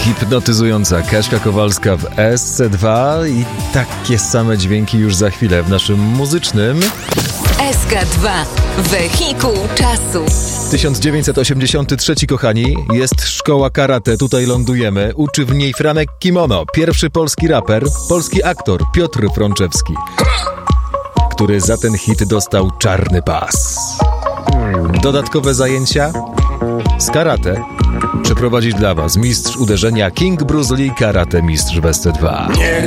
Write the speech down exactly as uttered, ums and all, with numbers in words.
Hipnotyzująca Kaśka Kowalska w S C dwa i takie same dźwięki już za chwilę w naszym muzycznym S K dwa. Wehikuł czasu. tysiąc dziewięćset osiemdziesiąty trzeci, kochani, jest szkoła karate, tutaj lądujemy. Uczy w niej Franek Kimono, pierwszy polski raper, polski aktor Piotr Frączewski, który za ten hit dostał czarny pas. Dodatkowe zajęcia z karate przeprowadzić dla was mistrz uderzenia King Bruce Lee, karate mistrz w S C dwa. Nie